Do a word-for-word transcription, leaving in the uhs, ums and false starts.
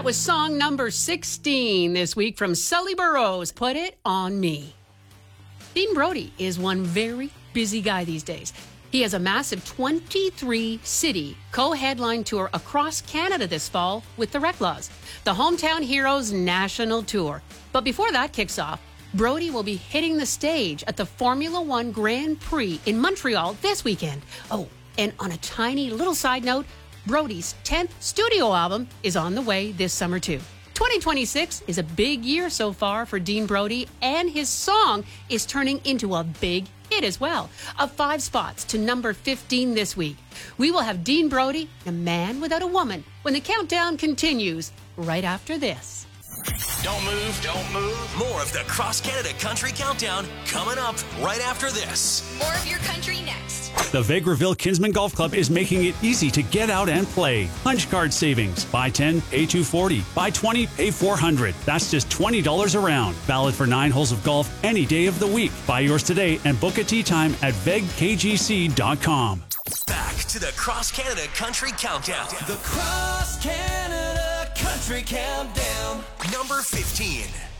That was song number sixteen this week from Sully Burrows, Put It On Me. Dean Brody is one very busy guy these days. He has a massive twenty-three city co-headline tour across Canada this fall with the Reclaws, the Hometown Heroes National Tour. But before that kicks off, Brody will be hitting the stage at the Formula One Grand Prix in Montreal this weekend. Oh, and on a tiny little side note, Brody's tenth studio album is on the way this summer too. twenty twenty-six is a big year so far for Dean Brody, and his song is turning into a big hit as well. Up five spots to number fifteen this week. We will have Dean Brody, A Man Without a Woman, when the countdown continues right after this. Don't move, don't move. More of the Cross Canada Country Countdown coming up right after this. More of your country next. The Vegreville Kinsman Golf Club is making it easy to get out and play. Punch card savings. Buy ten, pay two forty. Buy twenty, pay four hundred. That's just twenty dollars a round. Valid for nine holes of golf any day of the week. Buy yours today and book a tee time at veg k g c dot com. Back to the Cross Canada Country Countdown. The Cross Canada Country Countdown. Number fifteen.